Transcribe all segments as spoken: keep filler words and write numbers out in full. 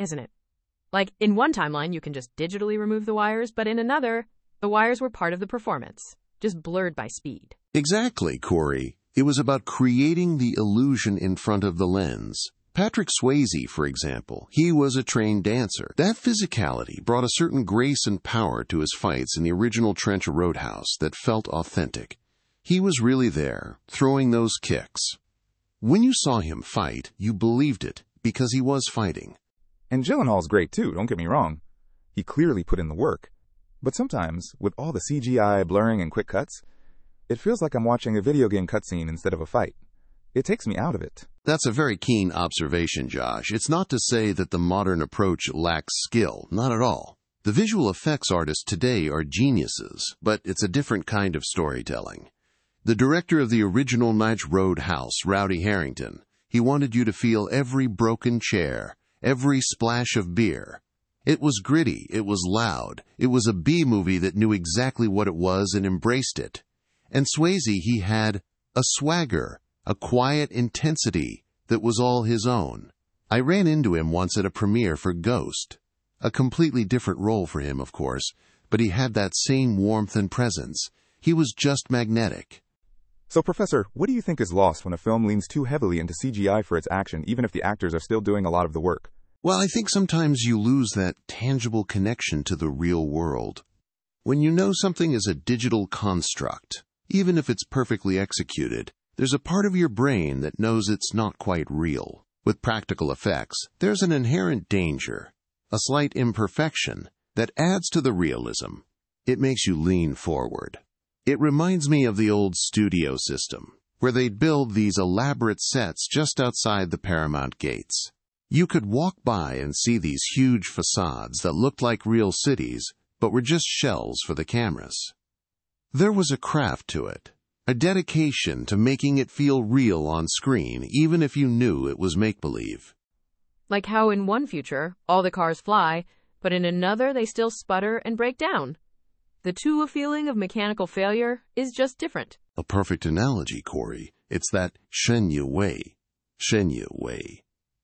isn't it? Like, in one timeline, you can just digitally remove the wires, but in another, the wires were part of the performance, just blurred by speed. Exactly, Corey. It was about creating the illusion in front of the lens. Patrick Swayze, for example, he was a trained dancer. That physicality brought a certain grace and power to his fights in the original Trench Roadhouse that felt authentic. He was really there, throwing those kicks. When you saw him fight, you believed it, because he was fighting. And Gyllenhaal's great too, don't get me wrong. He clearly put in the work. But sometimes, with all the C G I, blurring, and quick cuts, it feels like I'm watching a video game cutscene instead of a fight. It takes me out of it. That's a very keen observation, Josh. It's not to say that the modern approach lacks skill, not at all. The visual effects artists today are geniuses, but it's a different kind of storytelling. The director of the original Night Roadhouse, Rowdy Harrington, he wanted you to feel every broken chair, every splash of beer. It was gritty, it was loud, it was a B-movie that knew exactly what it was and embraced it. And Swayze, he had a swagger, a quiet intensity that was all his own. I ran into him once at a premiere for Ghost. A completely different role for him, of course, but he had that same warmth and presence. He was just magnetic. So, Professor, what do you think is lost when a film leans too heavily into C G I for its action, even if the actors are still doing a lot of the work? Well, I think sometimes you lose that tangible connection to the real world. When you know something is a digital construct, even if it's perfectly executed, there's a part of your brain that knows it's not quite real. With practical effects, there's an inherent danger, a slight imperfection, that adds to the realism. It makes you lean forward. It reminds me of the old studio system, where they'd build these elaborate sets just outside the Paramount gates. You could walk by and see these huge facades that looked like real cities, but were just shells for the cameras. There was a craft to it, a dedication to making it feel real on screen, even if you knew it was make-believe. Like how in one future, all the cars fly, but in another they still sputter and break down. The two feeling of mechanical failure is just different. A perfect analogy, Corey. It's that Shen Wei, Shen Wei.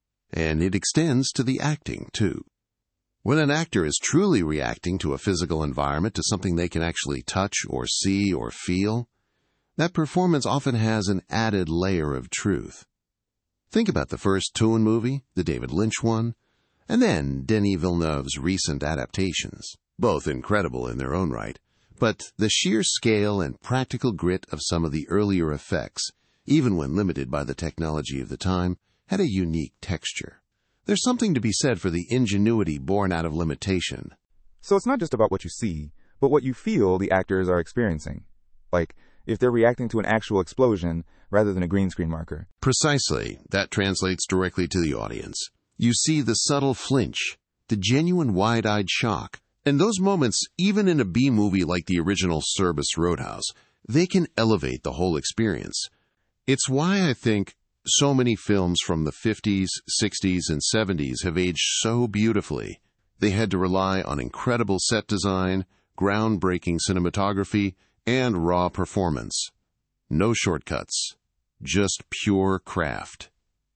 And it extends to the acting, too. When an actor is truly reacting to a physical environment, to something they can actually touch or see or feel, that performance often has an added layer of truth. Think about the first Toon movie, the David Lynch one, and then Denis Villeneuve's recent adaptations, both incredible in their own right, but the sheer scale and practical grit of some of the earlier effects, even when limited by the technology of the time, had a unique texture. There's something to be said for the ingenuity born out of limitation. So it's not just about what you see, but what you feel the actors are experiencing. Like, if they're reacting to an actual explosion rather than a green screen marker. Precisely. That translates directly to the audience. You see the subtle flinch, the genuine wide-eyed shock. And those moments, even in a B-movie like the original Service Roadhouse, they can elevate the whole experience. It's why I think so many films from the fifties, sixties, and seventies have aged so beautifully. They had to rely on incredible set design, groundbreaking cinematography, and raw performance. No shortcuts, just pure craft.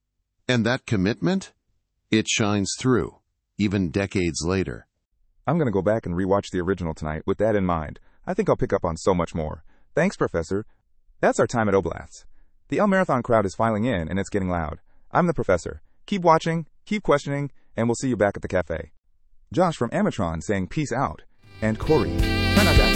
And that commitment, it shines through, even decades later. I'm going to go back and rewatch the original tonight with that in mind. I think I'll pick up on so much more. Thanks, Professor. That's our time at Oblats. The El Marathon crowd is filing in, and it's getting loud. I'm the Professor. Keep watching, keep questioning, and we'll see you back at the cafe. Josh from Amatron saying peace out. And Corey, try not to act